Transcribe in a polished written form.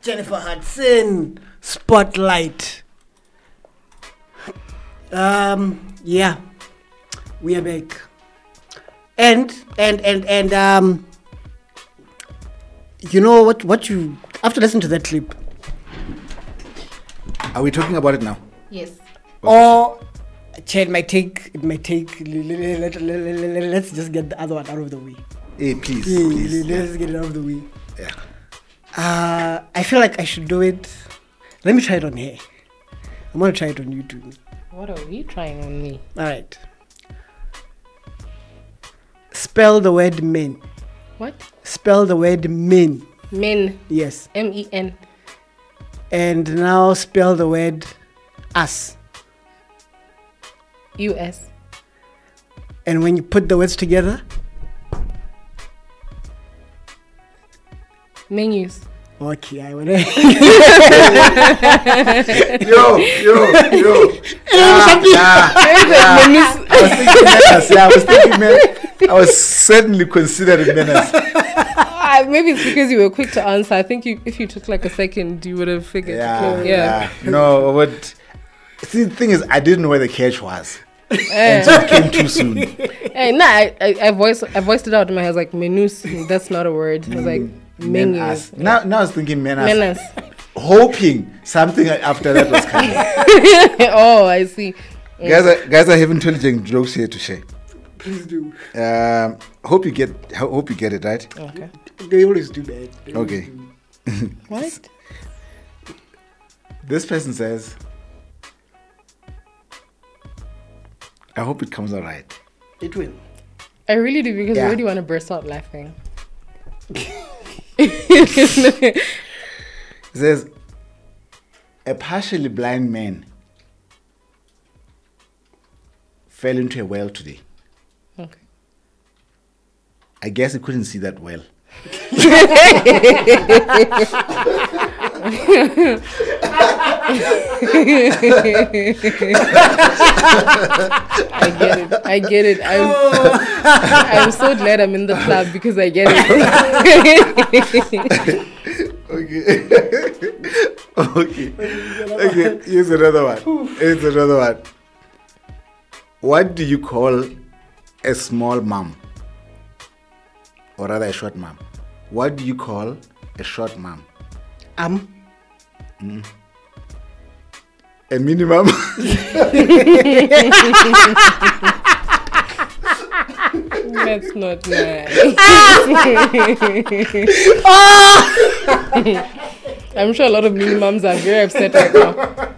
Jennifer Hudson, Spotlight. Yeah, we are back. And you know what you after listening to that clip, Are we talking about it now? Yes. or Chad might take let's just get the other one out of the way. Hey, please, Yeah, please. let's get it out of the way. Yeah. I feel like I should do it. Let me try it on here. I'm gonna try it on YouTube. What are we trying on me? All right. Spell the word men. What? Spell the word men. Men. Yes. MEN. And now spell the word us. US. And when you put the words together, Menus. okay, I wanna. Yo. I was thinking menace. I was certainly considering menace. Maybe it's because you were quick to answer. I think if you took like a second, you would have figured. Yeah. No, what? See, the thing is, I didn't know where the catch was. And so it came too soon. I voiced it out in my head. I was like, menus. That's not a word. I was like, menus. Now I was thinking menace. Menace. Hoping something after that was coming. Oh, I see. Guys, I have intelligent jokes here to share. Please do. Hope you get it right. Okay. They always do that. Okay. What? This person says, I hope it comes out right. It will. I really do because I Yeah. already want to burst out laughing. It says, a partially blind man fell into a well today. Okay. I guess he couldn't see that well. I get it. I'm so glad I'm in the club because I get it. Okay. Here's another one. What do you call a small mom? Or rather a short mom? What do you call a short mom? A minimum. That's not nice. I'm sure a lot of minimums are very upset right now.